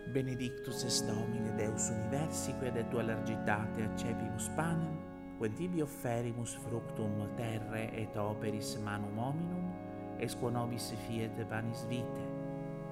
Benedictus es Domine Deus universique et tua largitate accepimus panem, quem tibi offerimus fructum terrae et operis manum hominum, es quo nobis fiet panis vitae.